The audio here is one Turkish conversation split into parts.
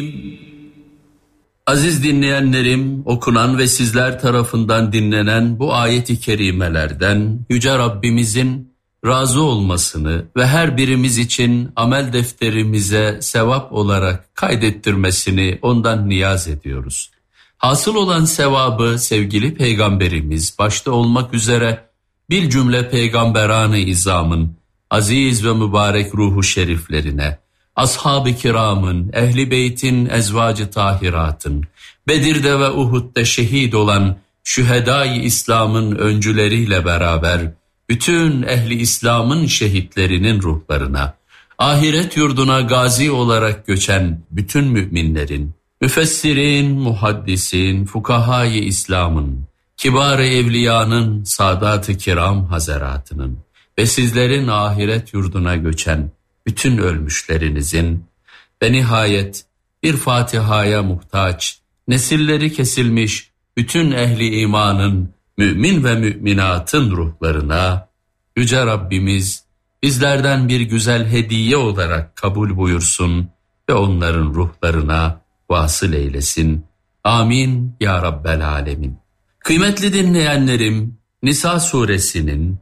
Aziz dinleyenlerim, okunan ve sizler tarafından dinlenen bu ayet-i kerimelerden Yüce Rabbimizin razı olmasını ve her birimiz için amel defterimize sevap olarak kaydettirmesini ondan niyaz ediyoruz. Hasıl olan sevabı sevgili Peygamberimiz başta olmak üzere bir cümle peygamberan-ı izamın aziz ve mübarek ruhu şeriflerine, ashab-ı kiramın, ehli beytin, ezvacı tahiratın, Bedir'de ve Uhud'da şehit olan şühedâ-i İslam'ın öncüleriyle beraber bütün ehli İslam'ın şehitlerinin ruhlarına, ahiret yurduna gazi olarak göçen bütün müminlerin, müfessirin, muhaddisin, fukahâ-i İslam'ın, kibar-ı evliyanın, saadat-ı kiram hazaratının ve sizlerin ahiret yurduna göçen bütün ölmüşlerinizin ve nihayet bir Fatiha'ya muhtaç, nesilleri kesilmiş bütün ehli imanın, mümin ve müminatın ruhlarına Yüce Rabbimiz bizlerden bir güzel hediye olarak kabul buyursun ve onların ruhlarına vasıl eylesin. Amin ya Rabbel Alemin. Kıymetli dinleyenlerim, Nisa suresinin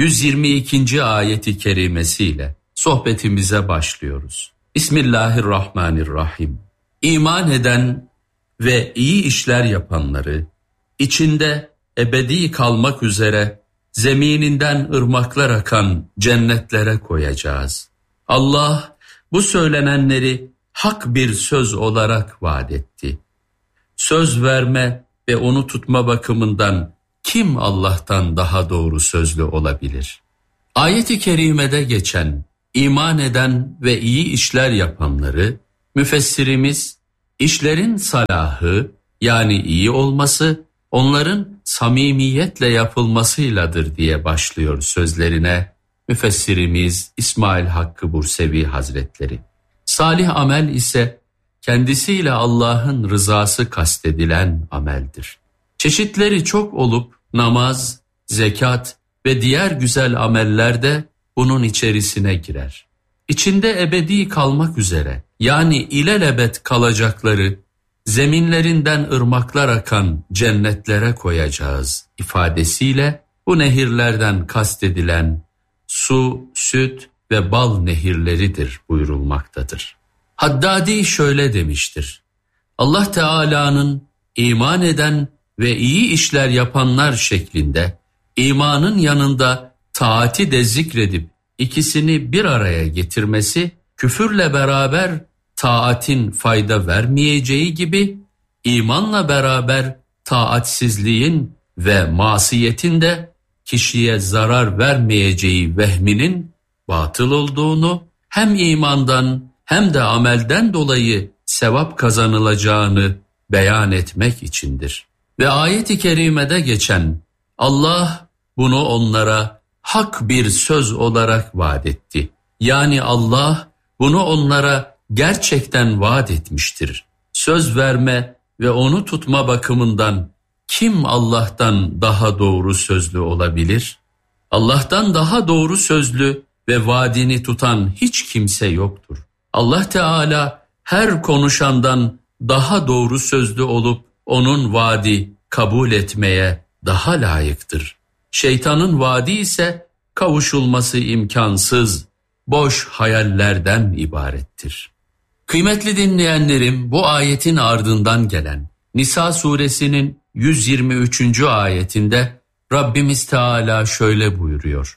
122. ayeti kerimesiyle sohbetimize başlıyoruz. Bismillahirrahmanirrahim. İman eden ve iyi işler yapanları, içinde ebedi kalmak üzere zemininden ırmaklar akan cennetlere koyacağız. Allah bu söylenenleri hak bir söz olarak vaat etti. Söz verme ve onu tutma bakımından kim Allah'tan daha doğru sözlü olabilir? Ayet-i kerimede geçen iman eden ve iyi işler yapanları müfessirimiz işlerin salahı yani iyi olması onların samimiyetle yapılmasıyladır diye başlıyor sözlerine müfessirimiz İsmail Hakkı Bursevi Hazretleri. Salih amel ise kendisiyle Allah'ın rızası kastedilen ameldir. Çeşitleri çok olup namaz, zekat ve diğer güzel ameller de bunun içerisine girer. İçinde ebedi kalmak üzere yani ilelebet kalacakları zeminlerinden ırmaklar akan cennetlere koyacağız ifadesiyle bu nehirlerden kastedilen su, süt ve bal nehirleridir buyurulmaktadır. Haddadi şöyle demiştir: Allah Teala'nın iman eden ve iyi işler yapanlar şeklinde imanın yanında taati de zikredip ikisini bir araya getirmesi küfürle beraber taatin fayda vermeyeceği gibi imanla beraber taatsizliğin ve masiyetin de kişiye zarar vermeyeceği vehminin batıl olduğunu, hem imandan hem de amelden dolayı sevap kazanılacağını beyan etmek içindir. Ve ayet-i kerimede geçen Allah bunu onlara hak bir söz olarak vaat etti. Yani Allah bunu onlara gerçekten vaat etmiştir. Söz verme ve onu tutma bakımından kim Allah'tan daha doğru sözlü olabilir? Allah'tan daha doğru sözlü ve vaadini tutan hiç kimse yoktur. Allah Teala her konuşandan daha doğru sözlü olup onun vaadi kabul etmeye daha layıktır. Şeytanın vaadi ise kavuşulması imkansız, boş hayallerden ibarettir. Kıymetli dinleyenlerim, bu ayetin ardından gelen Nisa suresinin 123. ayetinde Rabbimiz Teala şöyle buyuruyor: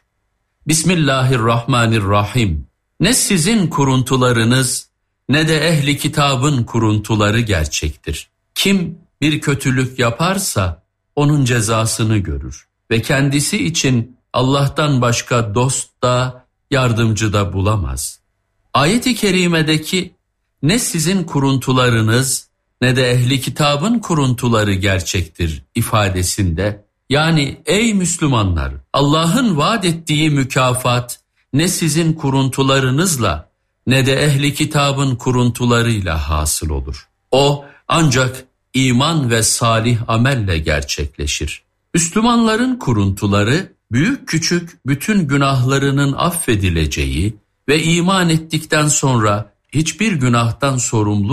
Bismillahirrahmanirrahim. Ne sizin kuruntularınız ne de ehli kitabın kuruntuları gerçektir. Kim bir kötülük yaparsa onun cezasını görür ve kendisi için Allah'tan başka dost da yardımcı da bulamaz. Ayet-i kerimedeki ne sizin kuruntularınız ne de ehli kitabın kuruntuları gerçektir ifadesinde, yani ey Müslümanlar, Allah'ın vaat ettiği mükafat ne sizin kuruntularınızla ne de ehli kitabın kuruntularıyla hasıl olur. O ancak iman ve salih amelle gerçekleşir. Müslümanların kuruntuları büyük küçük bütün günahlarının affedileceği ve iman ettikten sonra hiçbir günahtan sorumlu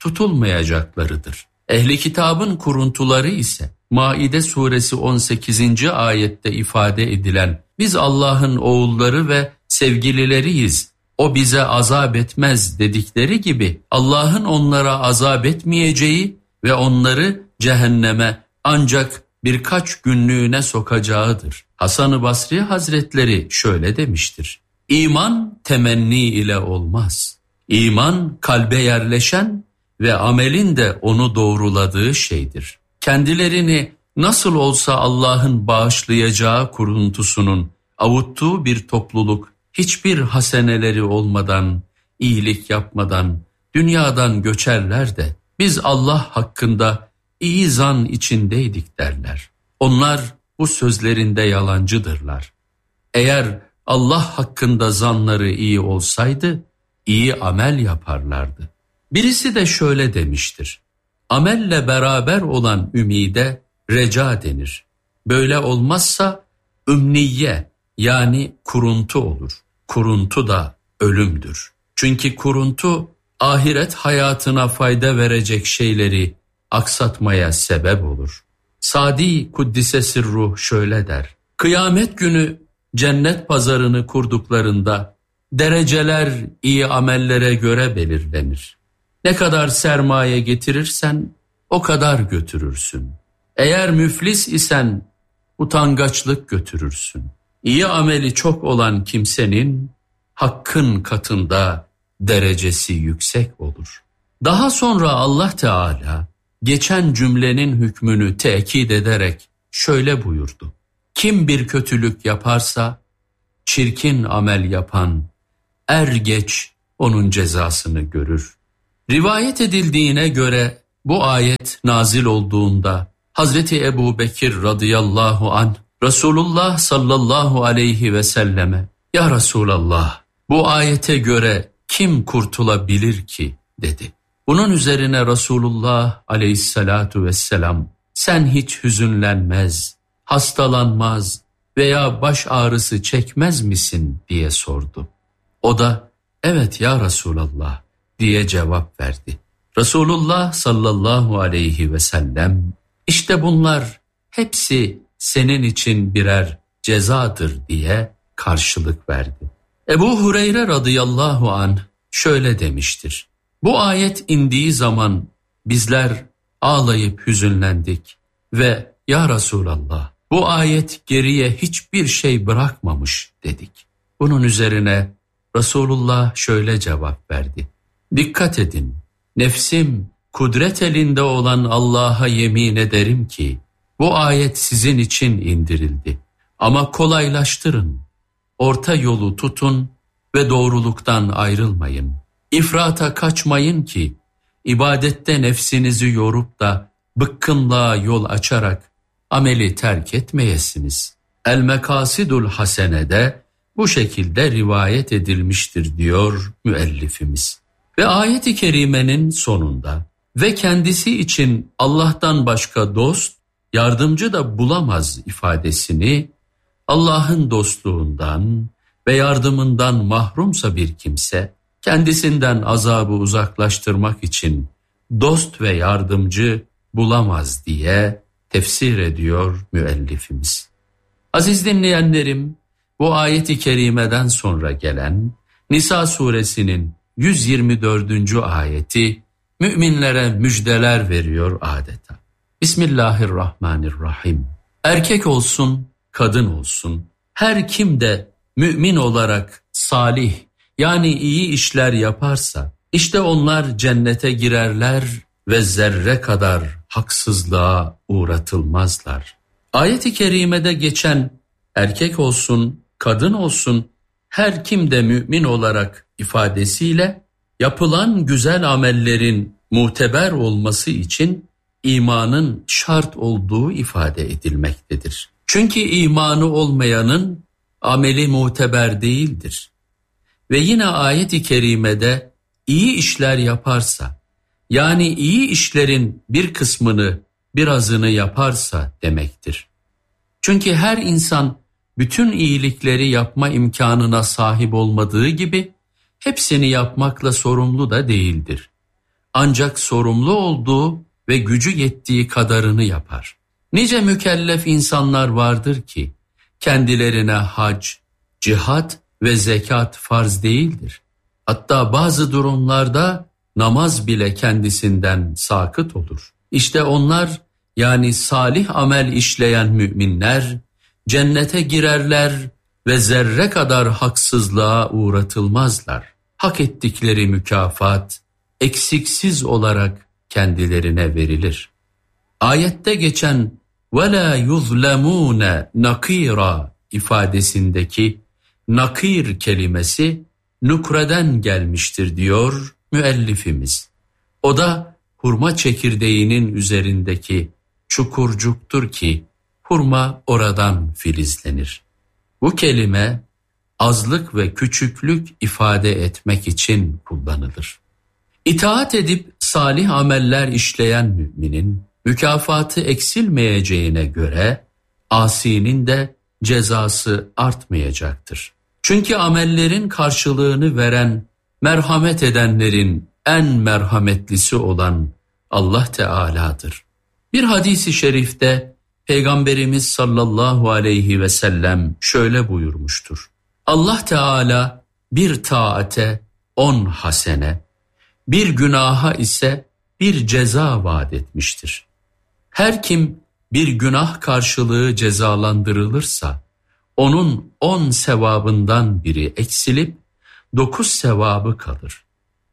tutulmayacaklarıdır. Ehli kitabın kuruntuları ise Maide suresi 18. ayette ifade edilen biz Allah'ın oğulları ve sevgilileriyiz, o bize azap etmez dedikleri gibi Allah'ın onlara azap etmeyeceği ve onları cehenneme ancak birkaç günlüğüne sokacağıdır. Hasan-ı Basri Hazretleri şöyle demiştir: İman temenni ile olmaz. İman kalbe yerleşen ve amelin de onu doğruladığı şeydir. Kendilerini nasıl olsa Allah'ın bağışlayacağı kuruntusunun avuttuğu bir topluluk hiçbir haseneleri olmadan, iyilik yapmadan dünyadan göçerler de biz Allah hakkında iyi zan içindeydik derler. Onlar bu sözlerinde yalancıdırlar. Eğer Allah hakkında zanları iyi olsaydı iyi amel yaparlardı. Birisi de şöyle demiştir: amelle beraber olan ümide reca denir. Böyle olmazsa ümniye yani kuruntu olur. Kuruntu da ölümdür. Çünkü kuruntu ahiret hayatına fayda verecek şeyleri aksatmaya sebep olur. Sadi Kuddise Sirruh şöyle der: kıyamet günü cennet pazarını kurduklarında dereceler iyi amellere göre belirlenir. Ne kadar sermaye getirirsen o kadar götürürsün. Eğer müflis isen utangaçlık götürürsün. İyi ameli çok olan kimsenin Hakk'ın katında derecesi yüksek olur. Daha sonra Allah Teala geçen cümlenin hükmünü tekit ederek şöyle buyurdu: kim bir kötülük yaparsa çirkin amel yapan er geç onun cezasını görür. Rivayet edildiğine göre bu ayet nazil olduğunda Hazreti Ebu Bekir radıyallahu anh Resulullah sallallahu aleyhi ve selleme "Ya Resulallah, bu ayete göre kim kurtulabilir ki?" dedi. Bunun üzerine Resulullah aleyhissalatu vesselam "Sen hiç hüzünlenmez, hastalanmaz veya baş ağrısı çekmez misin?" diye sordu. O da "Evet ya Resulallah" diye cevap verdi. Resulullah sallallahu aleyhi ve sellem "İşte bunlar hepsi senin için birer cezadır" diye karşılık verdi. Ebu Hureyre radıyallahu anh şöyle demiştir: bu ayet indiği zaman bizler ağlayıp hüzünlendik ve "Ya Resulallah, bu ayet geriye hiçbir şey bırakmamış" dedik. Bunun üzerine Resulullah şöyle cevap verdi: dikkat edin, nefsim kudret elinde olan Allah'a yemin ederim ki bu ayet sizin için indirildi. Ama kolaylaştırın, orta yolu tutun ve doğruluktan ayrılmayın. İfrata kaçmayın ki ibadette nefsinizi yorup da bıkkınlığa yol açarak ameli terk etmeyesiniz. El-Mekasidul Hasene'de bu şekilde rivayet edilmiştir diyor müellifimiz. Ve ayet-i kerimenin sonunda ve kendisi için Allah'tan başka dost, yardımcı da bulamaz ifadesini Allah'ın dostluğundan ve yardımından mahrumsa bir kimse kendisinden azabı uzaklaştırmak için dost ve yardımcı bulamaz diye tefsir ediyor müellifimiz. Aziz dinleyenlerim, bu ayet-i kerimeden sonra gelen Nisa suresinin 124. ayeti müminlere müjdeler veriyor adeta. Bismillahirrahmanirrahim. Erkek olsun, kadın olsun, her kim de mümin olarak salih yani iyi işler yaparsa işte onlar cennete girerler ve zerre kadar haksızlığa uğratılmazlar. Ayet-i kerimede geçen erkek olsun, kadın olsun, her kim de mümin olarak ifadesiyle yapılan güzel amellerin muteber olması için imanın şart olduğu ifade edilmektedir. Çünkü imanı olmayanın ameli muteber değildir. Ve yine ayet-i kerimede iyi işler yaparsa, yani iyi işlerin bir kısmını, birazını yaparsa demektir. Çünkü her insan bütün iyilikleri yapma imkanına sahip olmadığı gibi hepsini yapmakla sorumlu da değildir. ancak sorumlu olduğu ve gücü yettiği kadarını yapar. Nice mükellef insanlar vardır ki kendilerine hac, cihat ve zekat farz değildir. Hatta bazı durumlarda namaz bile kendisinden sakıt olur. İşte onlar, yani salih amel işleyen müminler cennete girerler ve zerre kadar haksızlığa uğratılmazlar. Hak ettikleri mükafat eksiksiz olarak kendilerine verilir. Ayette geçen وَلَا يُظْلَمُونَ نَقِيرًا ifadesindeki nakir kelimesi nukreden gelmiştir diyor müellifimiz. O da hurma çekirdeğinin üzerindeki çukurcuktur ki hurma oradan filizlenir. Bu kelime azlık ve küçüklük ifade etmek için kullanılır. İtaat edip salih ameller işleyen müminin mükafatı eksilmeyeceğine göre asinin de cezası artmayacaktır. Çünkü amellerin karşılığını veren, merhamet edenlerin en merhametlisi olan Allah Teala'dır. Bir hadis-i şerifte Peygamberimiz sallallahu aleyhi ve sellem şöyle buyurmuştur. Allah Teala bir taate 10 hasene, bir günaha ise bir ceza vaat etmiştir. Her kim bir günah karşılığı cezalandırılırsa, onun 10 sevabından biri eksilip 9 sevabı kalır.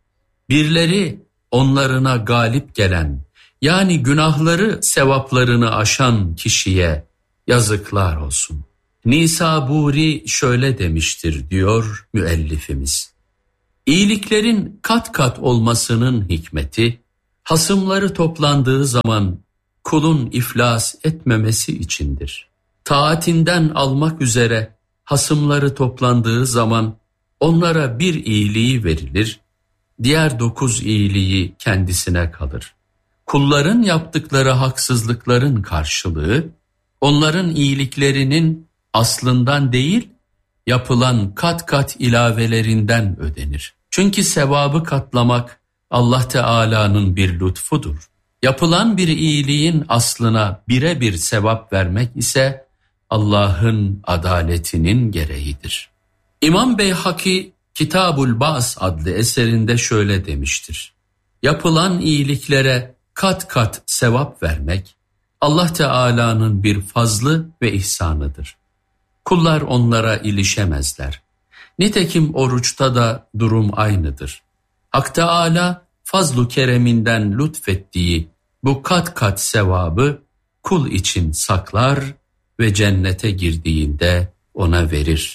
Birleri onlarına galip gelen, yani günahları sevaplarını aşan kişiye yazıklar olsun. Nisaburi şöyle demiştir diyor müellifimiz. İyiliklerin kat kat olmasının hikmeti, hasımları toplandığı zaman kulun iflas etmemesi içindir. Taatinden almak üzere hasımları toplandığı zaman onlara bir iyiliği verilir, diğer 9 iyiliği kendisine kalır. Kulların yaptıkları haksızlıkların karşılığı, onların iyiliklerinin aslından değil, yapılan kat kat ilavelerinden ödenir. Çünkü sevabı katlamak Allah Teala'nın bir lütfudur. Yapılan bir iyiliğin aslına birebir sevap vermek ise Allah'ın adaletinin gereğidir. İmam Beyhaki Kitabul Ba'as adlı eserinde şöyle demiştir. Yapılan iyiliklere kat kat sevap vermek Allah Teala'nın bir fazlı ve ihsanıdır. Kullar onlara ilişemezler. Nitekim oruçta da durum aynıdır. Hak Teala fazl-ı kereminden lütfettiği bu kat kat sevabı kul için saklar ve cennete girdiğinde ona verir.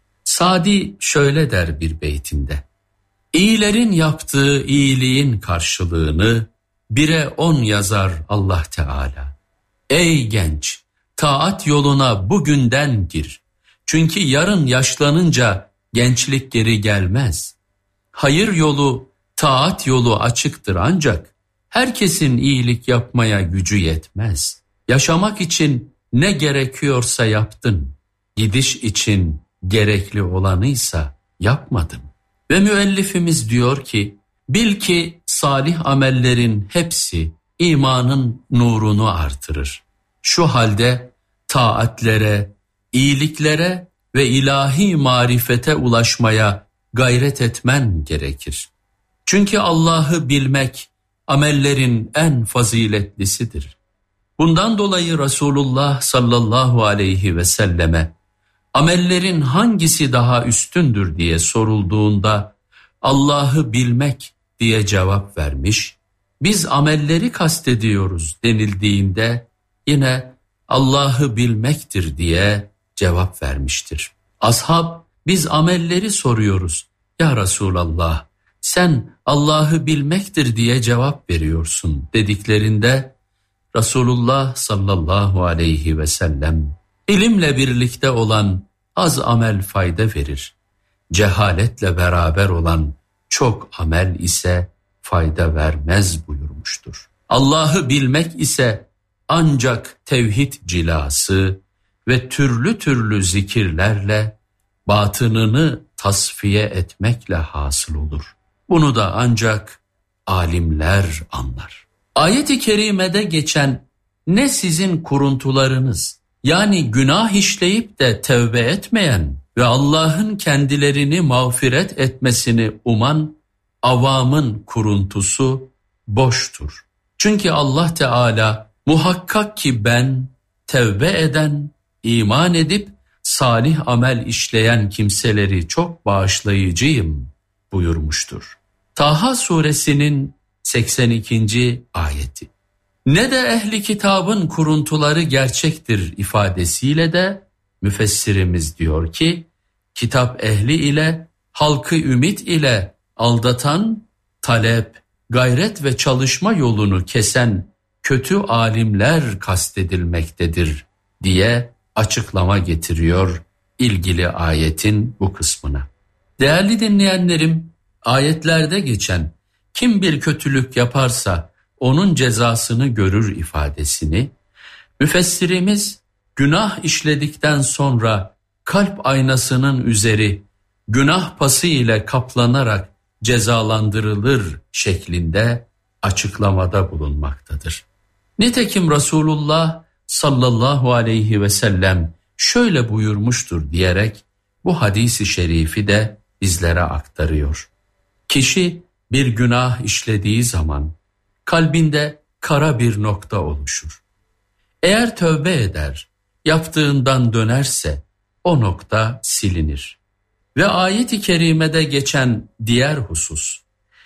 Sadi şöyle der bir beytinde. İyilerin yaptığı iyiliğin karşılığını 1'e 10 yazar Allah Teala. Ey genç, taat yoluna bugünden gir. Çünkü yarın yaşlanınca gençlik geri gelmez. Hayır yolu, taat yolu açıktır ancak herkesin iyilik yapmaya gücü yetmez. Yaşamak için ne gerekiyorsa yaptın, gidiş için gerekli olanıysa yapmadın. Ve müellifimiz diyor ki, bil ki salih amellerin hepsi imanın nurunu artırır. Şu halde taatlere, iyiliklere ve ilahi marifete ulaşmaya gayret etmen gerekir. Çünkü Allah'ı bilmek amellerin en faziletlisidir. Bundan dolayı Resulullah sallallahu aleyhi ve selleme amellerin hangisi daha üstündür diye sorulduğunda Allah'ı bilmek diye cevap vermiş, biz amelleri kastediyoruz denildiğinde yine Allah'ı bilmektir diye cevap vermiştir. Ashab biz amelleri soruyoruz. Ya Resulallah sen Allah'ı bilmektir diye cevap veriyorsun dediklerinde Resulullah sallallahu aleyhi ve sellem ilimle birlikte olan az amel fayda verir. Cehaletle beraber olan çok amel ise fayda vermez buyurmuştur. Allah'ı bilmek ise ancak tevhid cilası ve türlü türlü zikirlerle batınını tasfiye etmekle hasıl olur. Bunu da ancak alimler anlar. Ayet-i kerimede geçen ne sizin kuruntularınız, yani günah işleyip de tevbe etmeyen ve Allah'ın kendilerini mağfiret etmesini uman avamın kuruntusu boştur. Çünkü Allah Teala muhakkak ki ben tevbe eden, iman edip salih amel işleyen kimseleri çok bağışlayıcıyım buyurmuştur. Taha suresinin 82. ayeti. Ne de ehli kitabın kuruntuları gerçektir ifadesiyle de müfessirimiz diyor ki, kitap ehli ile halkı ümit ile aldatan, talep, gayret ve çalışma yolunu kesen kötü alimler kastedilmektedir diye açıklama getiriyor ilgili ayetin bu kısmına. Değerli dinleyenlerim, ayetlerde geçen kim bir kötülük yaparsa onun cezasını görür ifadesini müfessirimiz günah işledikten sonra kalp aynasının üzeri günah pası ile kaplanarak cezalandırılır şeklinde açıklamada bulunmaktadır. Nitekim Resulullah sallallahu aleyhi ve sellem şöyle buyurmuştur diyerek bu hadisi şerifi de bizlere aktarıyor. Kişi bir günah işlediği zaman kalbinde kara bir nokta oluşur. Eğer tövbe eder, yaptığından dönerse o nokta silinir. Ve ayet-i kerimede geçen diğer husus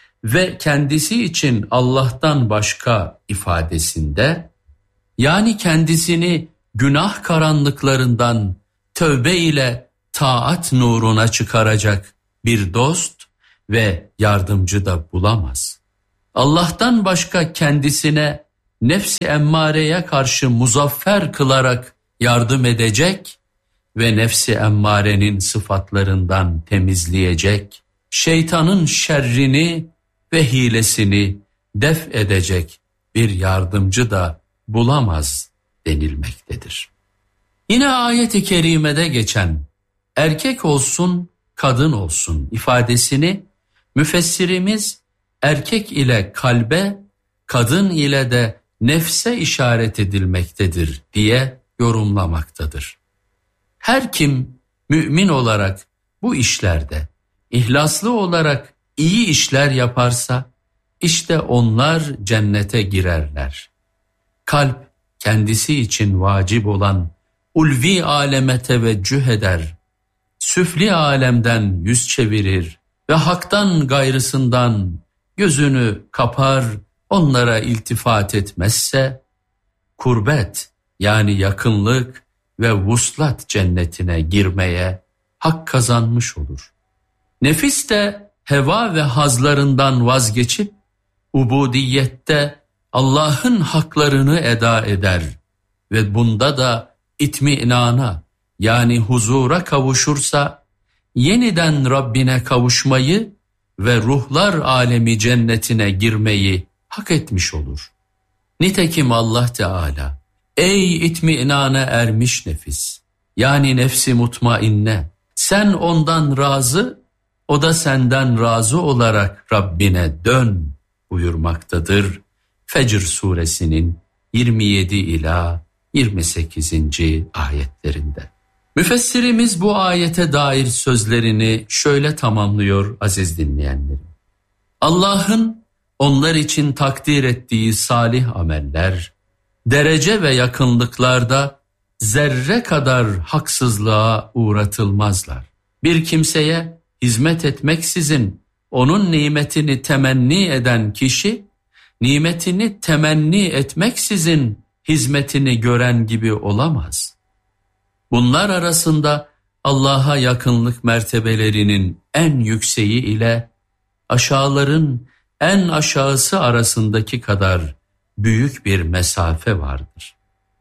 ve kendisi için Allah'tan başka ifadesinde, yani kendisini günah karanlıklarından tövbe ile taat nuruna çıkaracak bir dost ve yardımcı da bulamaz. Allah'tan başka kendisine nefs-i emmareye karşı muzaffer kılarak yardım edecek ve nefs-i emmarenin sıfatlarından temizleyecek, şeytanın şerrini ve hilesini def edecek bir yardımcı da bulamaz denilmektedir. Yine ayet-i kerimede geçen erkek olsun kadın olsun ifadesini müfessirimiz erkek ile kalbe, kadın ile de nefse işaret edilmektedir diye yorumlamaktadır. Her kim mümin olarak bu işlerde ihlaslı olarak iyi işler yaparsa işte onlar cennete girerler. Kalp kendisi için vacip olan ulvi aleme teveccüh eder, süfli alemden yüz çevirir ve haktan gayrısından gözünü kapar, onlara iltifat etmezse kurbet yani yakınlık ve vuslat cennetine girmeye hak kazanmış olur. Nefis de heva ve hazlarından vazgeçip ubudiyette Allah'ın haklarını eda eder ve bunda da itminana yani huzura kavuşursa yeniden Rabbine kavuşmayı ve ruhlar alemi cennetine girmeyi hak etmiş olur. Nitekim Allah Teala, ey itminana ermiş nefis, yani nefsi mutmainne, sen ondan razı, o da senden razı olarak Rabbine dön buyurmaktadır. Fecr suresinin 27 ila 28. ayetlerinde. Müfessirimiz bu ayete dair sözlerini şöyle tamamlıyor aziz dinleyenlerim. Allah'ın onlar için takdir ettiği salih ameller, derece ve yakınlıklarda zerre kadar haksızlığa uğratılmazlar. Bir kimseye hizmet etmeksizin onun nimetini temenni eden kişi, nimetini temenni etmeksizin hizmetini gören gibi olamaz. Bunlar arasında Allah'a yakınlık mertebelerinin en yükseği ile aşağıların en aşağısı arasındaki kadar büyük bir mesafe vardır.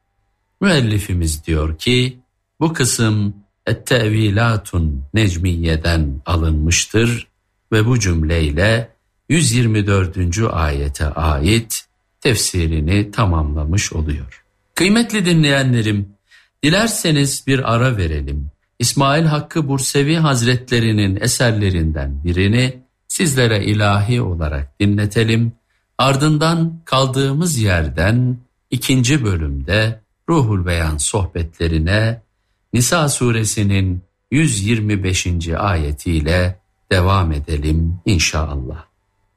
Müellifimiz diyor ki bu kısım Et-Tevilatun Necmiye'den alınmıştır ve bu cümleyle 124. ayete ait tefsirini tamamlamış oluyor. Kıymetli dinleyenlerim, dilerseniz bir ara verelim. İsmail Hakkı Bursevi Hazretlerinin eserlerinden birini sizlere ilahi olarak dinletelim. Ardından kaldığımız yerden 2. bölümde Ruhul Beyan sohbetlerine Nisa suresinin 125. ayetiyle devam edelim inşallah.